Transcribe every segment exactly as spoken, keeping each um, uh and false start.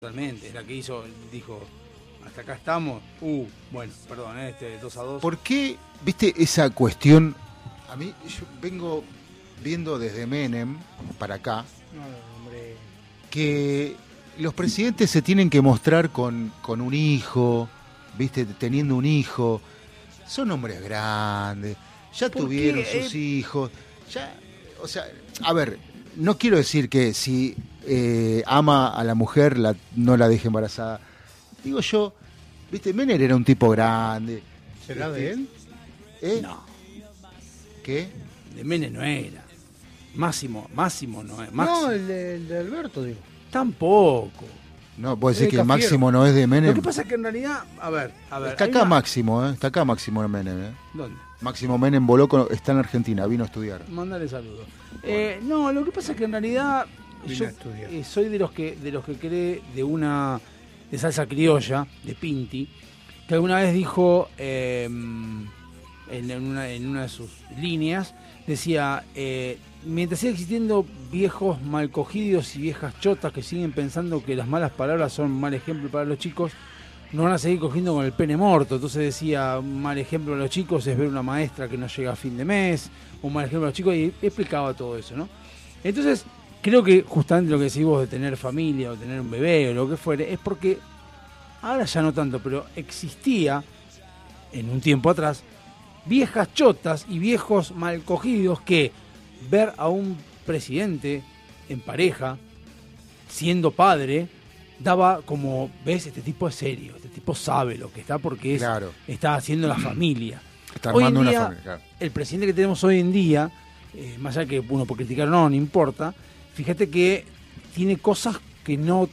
Totalmente, la que hizo, dijo, hasta acá estamos, uh, bueno, perdón, este dos a dos. ¿Por qué, viste, esa cuestión? A mí, yo vengo viendo desde Menem para acá, No, hombre. que los presidentes se tienen que mostrar con, con un hijo, viste, teniendo un hijo, son hombres grandes, ya tuvieron qué? sus hijos, ya, o sea, a ver, no quiero decir que si eh, ama a la mujer la, no la deje embarazada, digo yo, viste, Menem era un tipo grande. ¿Será este, de él? ¿Eh? No, ¿Qué? de Menem no era. Máximo, Máximo no es. Máximo. No, el de, el de Alberto, digo. Tampoco. No, puede ser Eh, que Cafiero. Máximo no es de Menem. Lo que pasa es que en realidad, a ver, a ver. Está hay acá una- Máximo, ¿eh? Está acá Máximo Menem, ¿eh? ¿Dónde? Máximo Menem voló, con- está en Argentina, vino a estudiar. Mándale saludos. Eh, no, lo que pasa es que en realidad Vine yo a estudiar. eh, soy de los que de los que cree de una de salsa criolla, de Pinti, que alguna vez dijo eh, en, en una, en una de sus líneas, decía, eh, mientras siga existiendo viejos malcogidos y viejas chotas que siguen pensando que las malas palabras son mal ejemplo para los chicos, nos van a seguir cogiendo con el pene muerto. Entonces decía, un mal ejemplo a los chicos es ver una maestra que no llega a fin de mes, un mal ejemplo a los chicos, y explicaba todo eso, ¿no? Entonces, creo que justamente lo que decís vos de tener familia o tener un bebé o lo que fuere, es porque, ahora ya no tanto, pero existía, en un tiempo atrás, viejas chotas y viejos mal cogidos que ver a un presidente en pareja, siendo padre, daba como, ves, este tipo es serio, este tipo sabe lo que está porque es, Claro. está haciendo la familia. Está Hoy en armando una día, familia, claro. el presidente que tenemos hoy en día, eh, más allá que uno por criticar o no, no importa, fíjate que tiene cosas que no,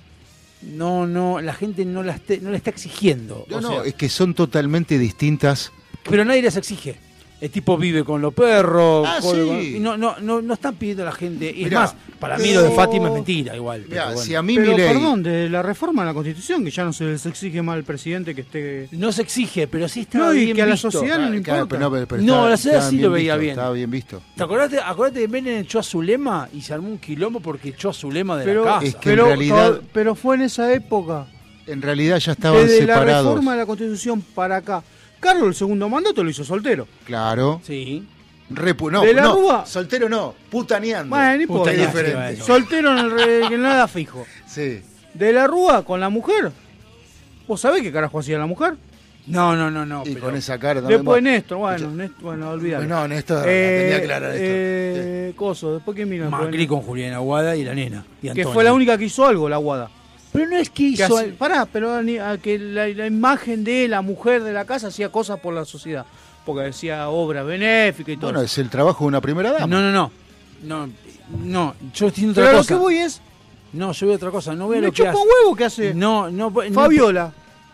no, no, la gente no la, esté- no le está exigiendo. No, o no, sea, es que son totalmente distintas. pero nadie les exige. El tipo vive con los perros, Ah, jode sí. con- y no, no, no, no están pidiendo a la gente. Y es Mirá, más, para mí pero- lo de Fátima es mentira igual. pero Mirá, bueno. si a mí Pero, Milei- perdón, de la reforma a la Constitución, que ya no se les exige más al presidente que esté... No se exige, pero sí está No, y bien que a la visto. sociedad no le Claro, importa. pero pero- pero No, estaba- la sociedad estaba sí lo veía visto, bien. Estaba bien visto. ¿Te acordás, acordate de Menem echó a Zulema y se armó un quilombo porque echó a Zulema de Pero, la casa? Es que en pero, realidad- pero fue en esa época, En realidad ya estaban desde la separados. reforma de la Constitución para acá. Carlos el segundo mandato lo hizo soltero. Claro. Sí. Repu- no, De la no, Rúa. soltero no, putaneando. Bueno, no importa. Es Putaneando, diferente. bueno. Soltero en el re- que nada fijo. Sí. De la Rúa con la mujer. ¿Vos sabés qué carajo hacía la mujer? No, no, no, no. Y pero- con esa cara también. Después bueno. Néstor, bueno, Néstor, bueno, olvidalo. No, Néstor, la Eh, tenía clara, Néstor. eh, Coso, después que vino. Macri con Julián Aguada y la nena. Y que Antonio. fue la única que hizo algo, la Guada. Pero no es que Que hizo. hace- pará, pero ni- a que la, la imagen de la mujer de la casa hacía cosas por la sociedad. Porque decía obra benéfica y todo. Bueno, es el trabajo de una primera dama. No, no, no. No, no, yo estoy haciendo pero otra lo cosa. que voy es. No, yo voy a otra cosa. No voy a Me lo que chupa hace. un huevo que hace No, no, voy- no, Fabiola.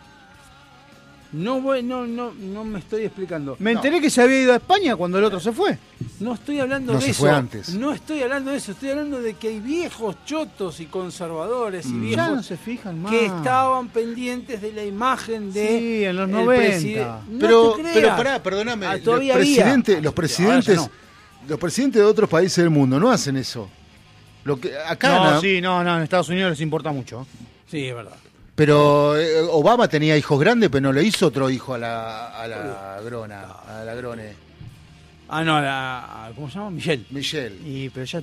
no voy, no, no, no me estoy explicando. Me No. enteré que se había ido a España cuando el otro se fue. No estoy hablando No, de se eso. fue antes. No estoy hablando de eso. Estoy hablando de que hay viejos chotos y conservadores y Mm. viejos Ya no se fijan más. que estaban pendientes de la imagen de Sí, en los el noventa. preside- No Pero, te creas. pero pará, perdóname. Ah, los todavía había. presidentes, los Ahora presidentes, ya no. los presidentes de otros países del mundo no hacen eso. Lo que acá No, na- sí, no, no, en Estados Unidos les importa mucho. Sí, es verdad. Pero eh, Obama tenía hijos grandes, pero no le hizo otro hijo a la, a la grona, a la grone. Ah, no, la, a- ¿cómo se llama? Michelle. Michelle. Y pero ya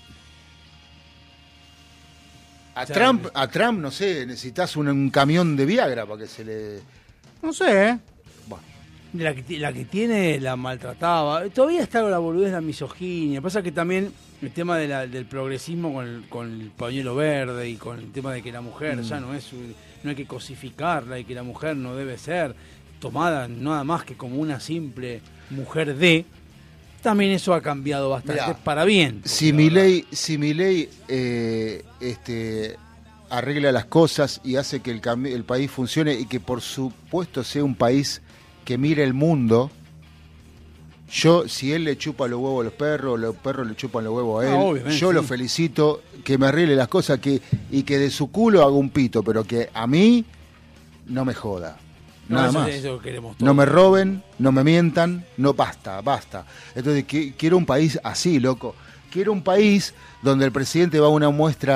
A Ya, Trump, a Trump, no sé, necesitas un, un camión de Viagra para que se le. no sé, ¿eh? Bueno, La que, ti- la que tiene la maltrataba. Todavía está con la boludez de la misoginia. Pasa que también el tema de la- del progresismo con el, con el pañuelo verde y con el tema de que la mujer Mm. ya no es un- no hay que cosificarla y que la mujer no debe ser tomada nada más que como una simple mujer de. También eso ha cambiado bastante Mirá, para bien. si Milei, si Milei eh, este, arregla las cosas y hace que el, cami- el país funcione y que por supuesto sea un país que mire el mundo, yo, si él le chupa los huevos a los perros, los perros le chupan los huevos a él, Ah, obviamente, yo lo sí. felicito, que me arregle las cosas que y que de su culo haga un pito, pero que a mí no me joda. No, Nada eso- más. eso queremos todos. No me roben, no me mientan, no basta, basta. Entonces qui- quiero un país así, loco. Quiero un país donde el presidente va a una muestra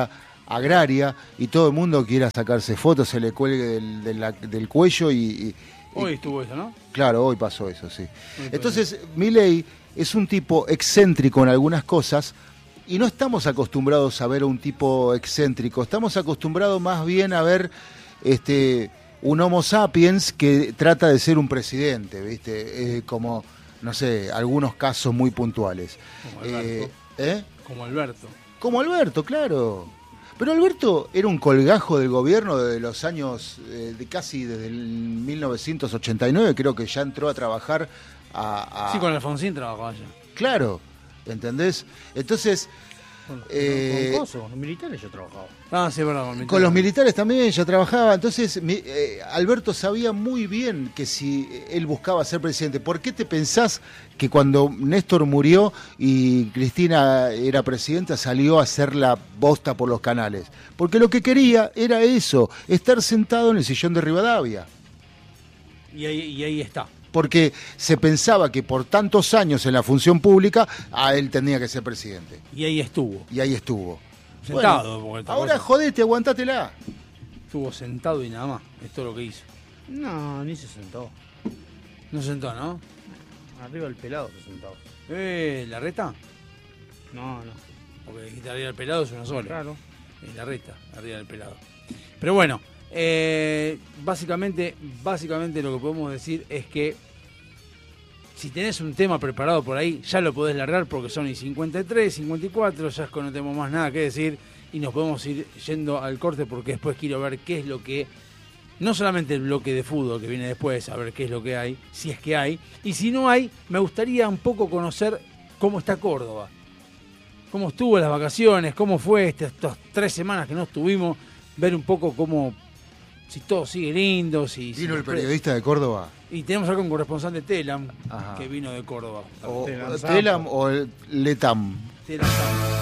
agraria y todo el mundo quiera sacarse fotos, se le cuelgue del, de la- del cuello y, y- y- Hoy estuvo eso, ¿no? claro, hoy pasó eso, sí. Hoy Entonces, Milei es un tipo excéntrico en algunas cosas y no estamos acostumbrados a ver a un tipo excéntrico, estamos acostumbrados más bien a ver este un Homo sapiens que trata de ser un presidente, ¿viste? Eh, como, no sé, algunos casos muy puntuales. Como Eh, Alberto. ¿eh? Como Alberto. Como Alberto, claro. Pero Alberto era un colgajo del gobierno de los años, eh, de casi desde el mil novecientos ochenta y nueve, creo que ya entró a trabajar a... a- Sí, con Alfonsín trabajaba allá. Claro, ¿entendés? Entonces, Con, Eh, con, con coso, con los militares yo trabajaba. Ah, sí, es verdad. Con, con los militares también ya trabajaba. Entonces, mi- eh, Alberto sabía muy bien que si él buscaba ser presidente, ¿por qué te pensás que cuando Néstor murió y Cristina era presidenta salió a hacer la bosta por los canales? Porque lo que quería era eso, estar sentado en el sillón de Rivadavia. Y ahí, y ahí está. Porque se pensaba que por tantos años en la función pública, a él tenía que ser presidente. Y ahí estuvo. Y ahí estuvo. Sentado. Bueno, porque otra ahora cosa- jodete, aguantátela. Estuvo sentado y nada más. Es todo lo que hizo. No, ni se sentó. No se sentó, ¿no? Arriba el pelado se sentó. Eh, ¿la reta? No, no. Porque dijiste arriba del pelado es una sola. Claro. Es la reta, arriba del pelado. Pero bueno, eh, básicamente, básicamente lo que podemos decir es que si tenés un tema preparado por ahí, ya lo podés largar porque son y cincuenta y tres, cincuenta y cuatro, ya es que no tenemos más nada que decir y nos podemos ir yendo al corte porque después quiero ver qué es lo que, no solamente el bloque de fútbol que viene después, a ver qué es lo que hay, si es que hay, y si no hay, me gustaría un poco conocer cómo está Córdoba. Cómo estuvo las vacaciones, cómo fue este- estas tres semanas que no estuvimos, ver un poco cómo, si todo sigue lindo, si... si Vino el nos pre- periodista de Córdoba. Y tenemos acá un corresponsal de Telam, Ajá. que vino de Córdoba. O Telam Telam o el Letam. Telam.